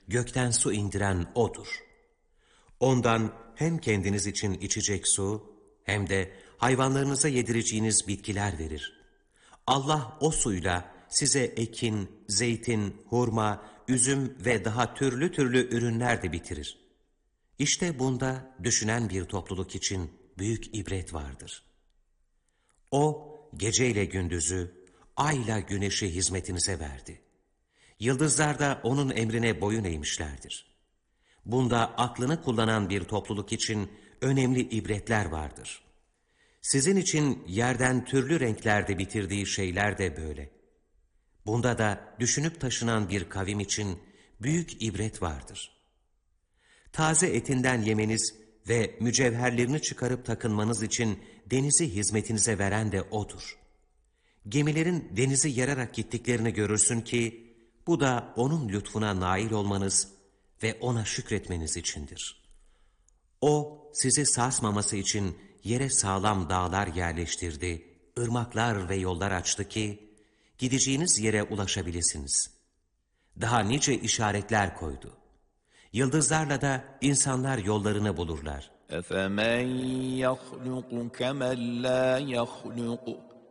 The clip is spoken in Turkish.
gökten su indiren O'dur. Ondan hem kendiniz için içecek su, hem de hayvanlarınıza yedireceğiniz bitkiler verir. Allah o suyla size ekin, zeytin, hurma, üzüm ve daha türlü türlü ürünler de bitirir. İşte bunda düşünen bir topluluk için büyük ibret vardır. O, geceyle gündüzü, ayla güneşi hizmetinize verdi. Yıldızlar da onun emrine boyun eğmişlerdir. Bunda aklını kullanan bir topluluk için önemli ibretler vardır. Sizin için yerden türlü renklerde bitirdiği şeyler de böyle. Bunda da düşünüp taşınan bir kavim için büyük ibret vardır. Taze etinden yemeniz ve mücevherlerini çıkarıp takınmanız için denizi hizmetinize veren de O'dur. Gemilerin denizi yararak gittiklerini görürsün ki, bu da O'nun lütfuna nail olmanız ve O'na şükretmeniz içindir. O, sizi sarsmaması için yere sağlam dağlar yerleştirdi, ırmaklar ve yollar açtı ki, gideceğiniz yere ulaşabilirsiniz. Daha nice işaretler koydu. Yıldızlarla da insanlar yollarını bulurlar. أَفَمَنْ يَخْلُقُ كَمَنْ لَا يَخْلُقُ